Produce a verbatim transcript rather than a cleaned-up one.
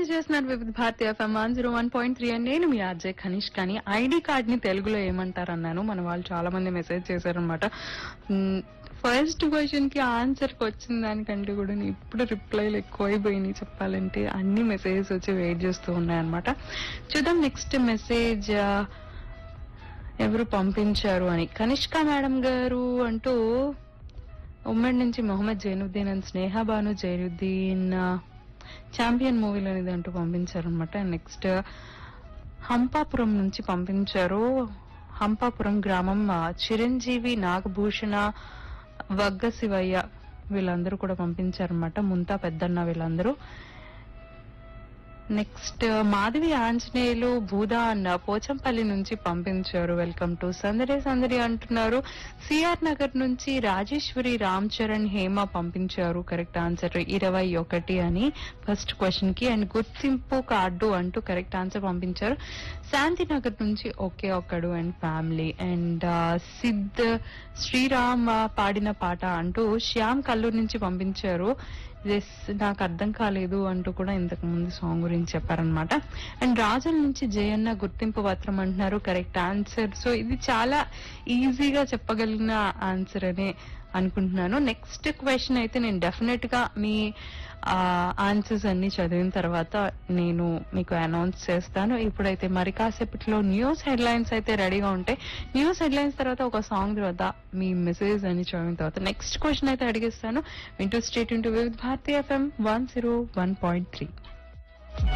చేస్తున్నారు వివిధ Bharati FM one zero one point three అని నేను మీ ఆర్జే ఖనీష్. కానీ ఐడి కార్డ్ ని తెలుగులో ఏమంటారు అన్నాను. మన వాళ్ళు చాలా మంది మెసేజ్ చేశారనమాట. ఫస్ట్ క్వశ్చన్ కి ఆన్సర్ కి వచ్చిన దానికంటే కూడా ఇప్పుడు రిప్లైలు ఎక్కువైపోయినాయి చెప్పాలంటే. అన్ని మెసేజెస్ వచ్చి వెయిట్ చేస్తూ ఉన్నాయన్నమాట. చూద్దాం నెక్స్ట్ మెసేజ్ ఎవరు పంపించారు అని. కనిష్క మేడం గారు అంటూ ఉమ్మడి నుంచి Mohammed Zainuddin and Sneha Banu Zainuddin champion మూవీలో అనేది అంటూ పంపించారనమాట. నెక్స్ట్ హంపాపురం నుంచి పంపించారు. హంపాపురం గ్రామం చిరంజీవి నాగభూషణ వగ్గ శివయ్య వీళ్ళందరూ కూడా పంపించారనమాట. ముంతా పెద్దన్న వీళ్ళందరూ. నెక్స్ట్ మాధవి ఆంజనేయులు భూదా అన్న పోచంపల్లి నుంచి పంపించారు. వెల్కమ్ టు సందడి సందడి అంటున్నారు. సిఆర్ నగర్ నుంచి రాజేశ్వరి రామ్ చరణ్ హేమ పంపించారు. కరెక్ట్ ఆన్సర్ ఇరవై ఒకటి అని ఫస్ట్ క్వశ్చన్ కి. అండ్ గుర్తింపు కార్డు అంటూ కరెక్ట్ ఆన్సర్ పంపించారు. శాంతినగర్ నుంచి ఒకే ఒక్కడు and family. And Sid Sriram పాడిన పాట అంటూ శ్యామ్ కల్లూరు నుంచి పంపించారు. ఎస్ నాకు అర్థం కాలేదు అంటూ కూడా ఇంతకు ముందు సాంగ్ గురించి చెప్పారనమాట. అండ్ రాజుల నుంచి జయన్న గుర్తింపు పత్రం అంటున్నారు. Correct answer. సో ఇది చాలా ఈజీగా చెప్పగలిగిన ఆన్సర్ అనే అనుకుంటున్నాను. నెక్స్ట్ క్వశ్చన్ అయితే నేను డెఫినెట్ గా మీ ఆన్సర్స్ అన్ని చదివిన తర్వాత నేను మీకు అనౌన్స్ చేస్తాను. ఇప్పుడైతే మరి కాసేపట్లో న్యూస్ హెడ్లైన్స్ అయితే రెడీగా ఉంటాయి. న్యూస్ హెడ్లైన్స్ తర్వాత ఒక సాంగ్ తర్వాత మీ మెసేజ్ అన్ని చదివిన తర్వాత నెక్స్ట్ క్వశ్చన్ అయితే అడిగిస్తాను. వింటూ స్టేట్ ఇంటూ వివిధ Bharati FM one zero one point three.